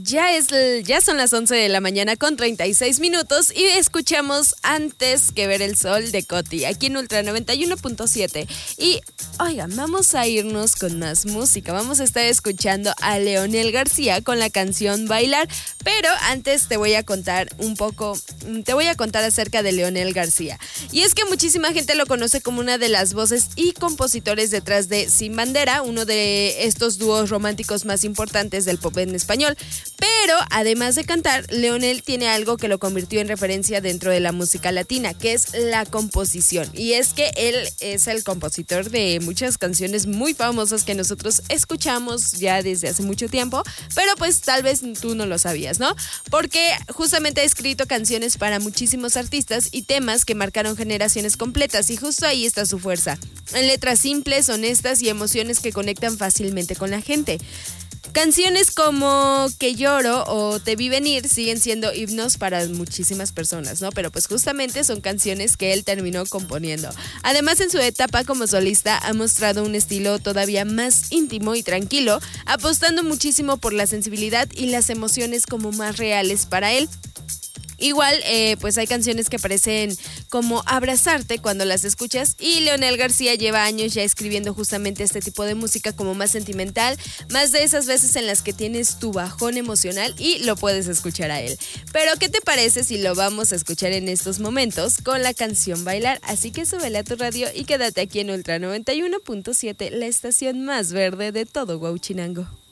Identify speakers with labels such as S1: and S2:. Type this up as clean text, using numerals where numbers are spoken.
S1: Ya son las 11 de la mañana con 36 minutos y escuchamos Antes que ver el sol de Coti, aquí en Ultra 91.7. Y oigan, vamos a irnos con más música. Vamos a estar escuchando a Leonel García con la canción Bailar. Pero antes te voy a contar acerca de Leonel García. Y es que muchísima gente lo conoce como una de las voces y compositores detrás de Sin Bandera, uno de estos dúos románticos más importantes del pop en español. Pero además de cantar, Leonel tiene algo que lo convirtió en referencia dentro de la música latina, que es la composición. Y es que él es el compositor de muchas canciones muy famosas que nosotros escuchamos ya desde hace mucho tiempo, pero pues tal vez tú no lo sabías, ¿no? Porque justamente ha escrito canciones para muchísimos artistas y temas que marcaron generaciones completas, y justo ahí está su fuerza, en letras simples, honestas y emociones que conectan fácilmente con la gente. Canciones como Que lloro o Te vi venir siguen siendo himnos para muchísimas personas, ¿no? Pero pues justamente son canciones que él terminó componiendo. Además, en su etapa como solista ha mostrado un estilo todavía más íntimo y tranquilo, apostando muchísimo por la sensibilidad y las emociones como más reales para él. Igual, pues hay canciones que parecen como abrazarte cuando las escuchas, y Leonel García lleva años ya escribiendo justamente este tipo de música como más sentimental, más de esas veces en las que tienes tu bajón emocional y lo puedes escuchar a él. Pero ¿qué te parece si lo vamos a escuchar en estos momentos con la canción Bailar? Así que súbele a tu radio y quédate aquí en Ultra 91.7, la estación más verde de todo Huauchinango.